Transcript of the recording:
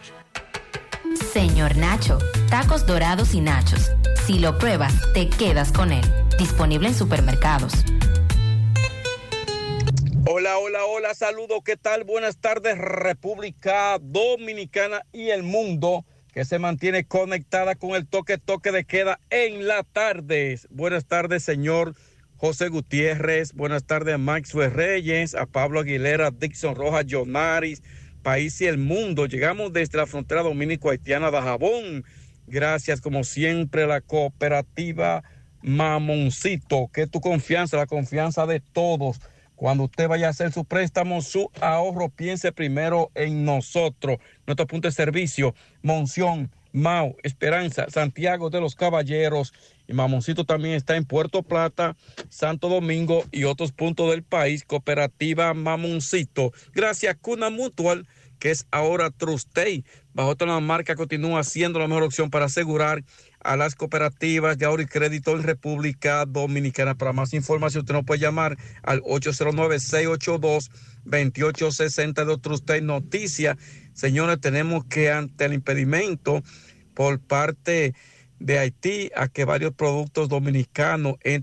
Señor Nacho, tacos dorados y nachos. Si lo pruebas, te quedas con él. Disponible en supermercados. Hola, hola, hola, saludos, ¿qué tal? Buenas tardes, República Dominicana y el mundo que se mantiene conectada con el toque de queda en la tarde. Buenas tardes, señor José Gutiérrez. Buenas tardes a Maxwell Reyes, a Pablo Aguilera, a Dixon Rojas, Jonaris, País y el mundo. Llegamos desde la frontera dominico-haitiana de Jabón. Gracias, como siempre, a la cooperativa Mamoncito, que es tu confianza, la confianza de todos. Cuando usted vaya a hacer su préstamo, su ahorro, piense primero en nosotros. Nuestro punto de servicio, Monción, Mau, Esperanza, Santiago de los Caballeros. Y Mamoncito también está en Puerto Plata, Santo Domingo y otros puntos del país. Cooperativa Mamoncito. Gracias, Cuna Mutual, que es ahora Trustey. Bajo otra marca continúa siendo la mejor opción para asegurar a las cooperativas de ahorro y crédito en República Dominicana. Para más información, usted nos puede llamar al 809-682-2860 de Trustey Noticias. Señores, tenemos que ante el impedimento por parte de Haití a que varios productos dominicanos